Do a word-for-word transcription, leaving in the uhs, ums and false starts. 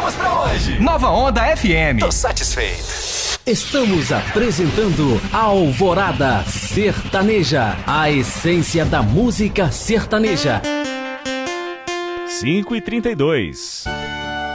vamos pra hoje? Nova Onda F M. Tô satisfeito. Estamos apresentando Alvorada Sertaneja, a essência da música sertaneja. cinco e trinta e dois.